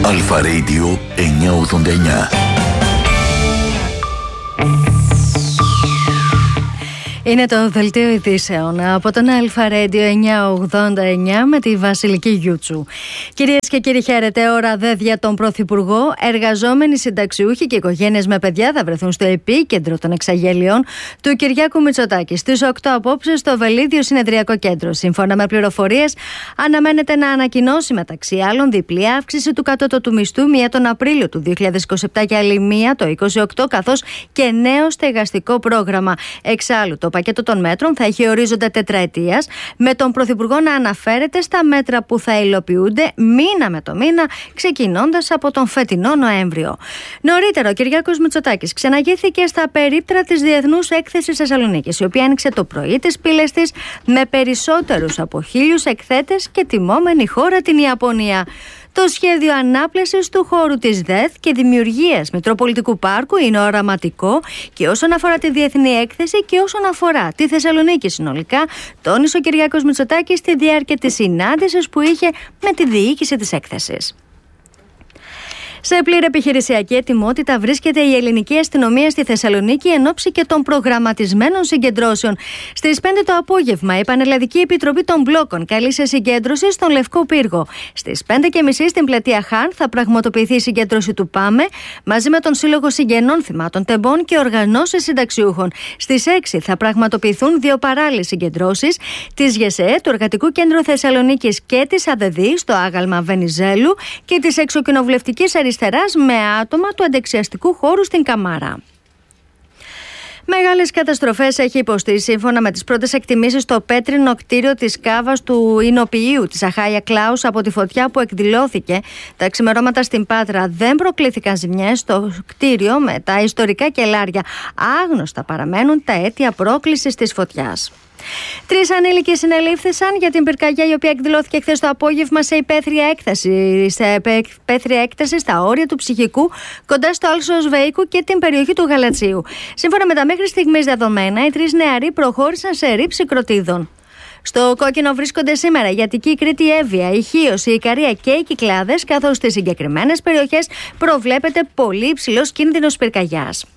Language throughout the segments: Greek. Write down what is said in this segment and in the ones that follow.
Αλφα Radio 989. Είναι το δελτίο ειδήσεων από τον Αλφα Radio 989 με τη Βασιλική Γιούτσου. Κυρίες και κύριοι, χαίρετε. Ώρα δε για τον Πρωθυπουργό. Εργαζόμενοι, συνταξιούχοι και οικογένειες με παιδιά θα βρεθούν στο επίκεντρο των εξαγγελιών του Κυριάκου Μητσοτάκη στις 8 απόψε στο Βελίδιο Συνεδριακό Κέντρο. Σύμφωνα με πληροφορίες, αναμένεται να ανακοινώσει μεταξύ άλλων διπλή αύξηση του κατώτατου μισθού, μία τον Απρίλιο του 2027 και άλλη μία το 2028, καθώς και νέο στεγαστικό πρόγραμμα. Εξάλλου, το πακέτο των μέτρων θα έχει ορίζοντα τετραετίας, με τον Πρωθυπουργό να αναφέρεται στα μέτρα που θα υλοποιούνται μήνα με το μήνα, ξεκινώντας από τον φετινό Νοέμβριο. Νωρίτερα, ο Κυριάκος Μητσοτάκης ξαναγήθηκε στα περίπτερα της Διεθνούς Έκθεσης Θεσσαλονίκης, η οποία άνοιξε το πρωί τις πύλες της με περισσότερους από 1.000 εκθέτες και τιμόμενη χώρα την Ιαπωνία. Το σχέδιο ανάπλασης του χώρου της ΔΕΘ και δημιουργίας Μητροπολιτικού Πάρκου είναι οραματικό και όσον αφορά τη διεθνή έκθεση και όσον αφορά τη Θεσσαλονίκη συνολικά, τόνισε ο Κυριάκος Μητσοτάκης στη διάρκεια της συνάντησης που είχε με τη διοίκηση της έκθεσης. Σε πλήρη επιχειρησιακή ετοιμότητα βρίσκεται η ελληνική αστυνομία στη Θεσσαλονίκη εν ώψη και των προγραμματισμένων συγκεντρώσεων. Στις 5 το απόγευμα, η Πανελλαδική Επιτροπή των Μπλόκων καλεί σε συγκέντρωση στον Λευκό Πύργο. Στις 5:30 στην πλατεία Χάν θα πραγματοποιηθεί η συγκέντρωση του ΠΑΜΕ μαζί με τον Σύλλογο Συγγενών Θυμάτων Τεμπών και οργανώσεις συνταξιούχων. Στις 6 θα πραγματοποιηθούν δύο παράλληλες συγκεντρώσεις της ΓΕΣΕ, του Εργατικού Κέντρου Θεσσαλονίκης και της ΑΔΔ στο άγαλμα Βενιζέλου και της Εξοκοινοβουλευτικής Αριστεράς με άτομα του αντεξιαστικού χώρου στην Καμάρα. Μεγάλες καταστροφές έχει υποστεί, σύμφωνα με τις πρώτες εκτιμήσεις, το πέτρινο κτίριο της κάβας του Ινοποιείου της Αχάια Κλάους από τη φωτιά που εκδηλώθηκε τα ξημερώματα στην Πάτρα. Δεν προκλήθηκαν ζημιές στο κτίριο, με τα ιστορικά κελάρια άγνωστα παραμένουν τα αίτια πρόκλησης της φωτιάς. 3 ανήλικοι συνελήφθησαν για την πυρκαγιά η οποία εκδηλώθηκε χθες το απόγευμα σε υπαίθρια έκταση στα όρια του Ψυχικού, κοντά στο Άλσος Βέικου και την περιοχή του Γαλατσίου. Σύμφωνα με τα μέχρι στιγμής δεδομένα, οι 3 νεαροί προχώρησαν σε ρήψη κροτίδων. Στο κόκκινο βρίσκονται σήμερα η Αττική, η Κρήτη, η Εύβοια, η Χίος, η Ικαρία και οι Κυκλάδες, καθώς στις συγκεκριμένες περιοχές προβλέπεται πολύ υψηλός κίνδυνος πυρκαγιάς.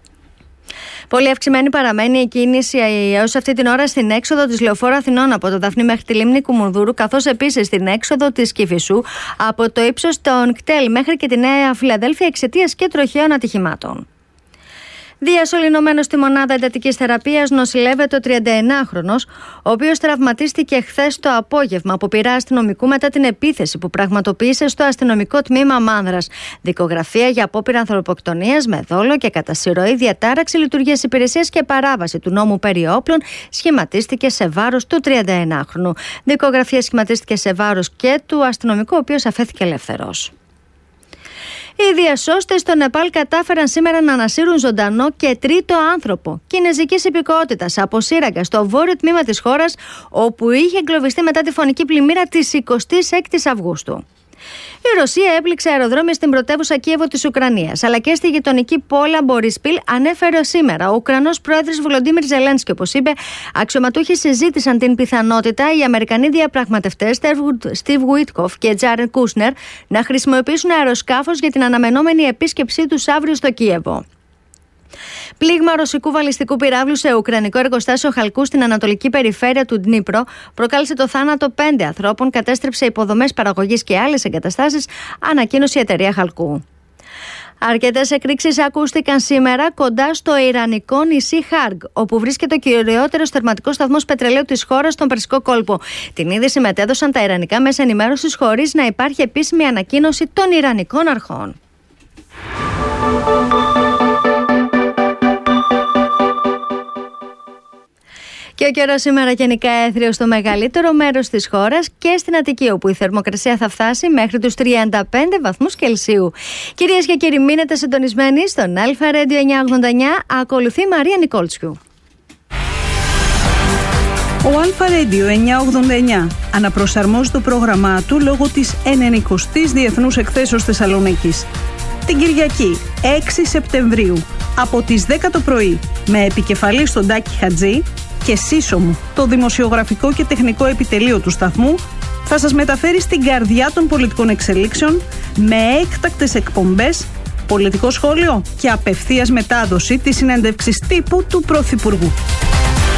Πολύ αυξημένη παραμένει η κίνηση έως αυτή την ώρα στην έξοδο της Λεωφόρου Αθηνών από το Δαφνί μέχρι τη λίμνη Κουμουνδούρου, καθώς επίσης στην έξοδο της Κηφισού από το ύψος των κτέλ μέχρι και τη Νέα Φιλαδέλφια εξαιτίας και τροχαίων ατυχημάτων. Διασωληνωμένος στη μονάδα εντατικής θεραπείας νοσηλεύεται ο 39χρονος, ο οποίος τραυματίστηκε χθες το απόγευμα από πυρά αστυνομικού μετά την επίθεση που πραγματοποίησε στο αστυνομικό τμήμα Μάνδρας. Δικογραφία για απόπειρα ανθρωποκτονίας με δόλο και κατά συρροή, διατάραξη λειτουργίας υπηρεσίας και παράβαση του νόμου περί όπλων σχηματίστηκε σε βάρος του 31χρονου. Δικογραφία σχηματίστηκε σε βάρος και του αστυνομικού, ο οποίος αφέθηκε ελεύθερος. Οι διασώστες στο Νεπάλ κατάφεραν σήμερα να ανασύρουν ζωντανό και τρίτο άνθρωπο κινεζικής υπηκότητας από σύραγγα στο βόρειο τμήμα της χώρας, όπου είχε εγκλωβιστεί μετά τη φωνική πλημμύρα της 26ης Αυγούστου. Η Ρωσία έπληξε αεροδρόμια στην πρωτεύουσα Κίεβο της Ουκρανίας, αλλά και στη γειτονική πόλα Μπορισπίλ, ανέφερε σήμερα ο Ουκρανός πρόεδρος Βολοντίμιρ Ζελένσκι. Όπως είπε, αξιωματούχοι συζήτησαν την πιθανότητα οι Αμερικανοί διαπραγματευτές Στιβ Γουίτκοφ και Τζάρεντ Κούσνερ να χρησιμοποιήσουν αεροσκάφος για την αναμενόμενη επίσκεψή τους αύριο στο Κίεβο. Πλήγμα ρωσικού βαλιστικού πυράβλου σε ουκρανικό εργοστάσιο χαλκού στην ανατολική περιφέρεια του Ντνίπρο προκάλεσε το θάνατο 5 ανθρώπων, κατέστρεψε υποδομές παραγωγής και άλλες εγκαταστάσεις, ανακοίνωσε η εταιρεία χαλκού. Αρκετές εκρήξεις ακούστηκαν σήμερα κοντά στο ιρανικό νησί Χάργκ, όπου βρίσκεται ο κυριότερος θερματικός σταθμός πετρελαίου της χώρας στον Περσικό κόλπο. Την είδηση μετέδωσαν τα ιρανικά μέσα ενημέρωσης χωρίς να υπάρχει επίσημη ανακοίνωση των ιρανικών αρχών. Και ο καιρός σήμερα γενικά έθριο στο μεγαλύτερο μέρος της χώρας και στην Αττική, όπου η θερμοκρασία θα φτάσει μέχρι τους 35 βαθμούς Κελσίου. Κυρίες και κύριοι, μείνετε συντονισμένοι στον Αλφα Radio 989. Ακολουθεί Μαρία Νικόλτσιου. Ο Αλφα Radio 989 αναπροσαρμόζει το πρόγραμμά του λόγω της 90ης Διεθνούς Εκθέσεως Θεσσαλονίκης. Την Κυριακή 6 Σεπτεμβρίου από τις 10 το πρωί, με επικεφαλή στον Τάκη Χατζή και σύσσωμο το δημοσιογραφικό και τεχνικό επιτελείο του σταθμού, θα σας μεταφέρει στην καρδιά των πολιτικών εξελίξεων με έκτακτες εκπομπές, πολιτικό σχόλιο και απευθείας μετάδοση της συνέντευξης τύπου του Πρωθυπουργού.